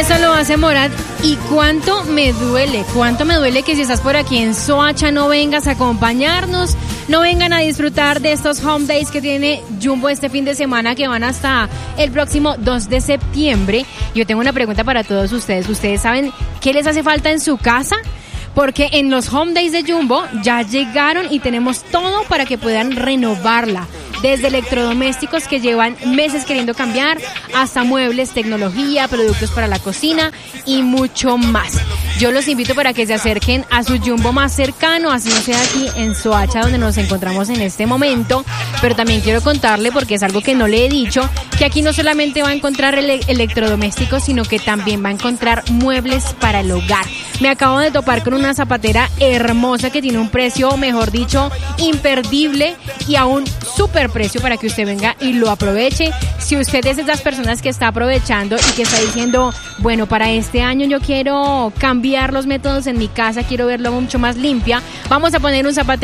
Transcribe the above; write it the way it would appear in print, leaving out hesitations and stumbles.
Eso lo hace Morat. Y cuánto me duele que si estás por aquí en Soacha no vengas a acompañarnos, no vengan a disfrutar de estos home days que tiene Jumbo este fin de semana, que van hasta el próximo 2 de septiembre. Yo tengo una pregunta para todos ustedes. ¿Ustedes saben qué les hace falta en su casa? Porque en los home days de Jumbo ya llegaron y tenemos todo para que puedan renovarla. Desde electrodomésticos que llevan meses queriendo cambiar, hasta muebles, tecnología, productos para la cocina y mucho más. Yo los invito para que se acerquen a su Jumbo más cercano, así no sea aquí en Soacha, donde nos encontramos en este momento. Pero también quiero contarle, porque es algo que no le he dicho, que aquí no solamente va a encontrar electrodomésticos, sino que también va a encontrar muebles para el hogar. Me acabo de topar con una zapatera hermosa que tiene un precio, mejor dicho, imperdible y a un súper precio para que usted venga y lo aproveche. Si usted es de esas personas que está aprovechando y que está diciendo, bueno, para este año yo quiero cambiar los métodos en mi casa, quiero verlo mucho más limpia, vamos a poner un zapatero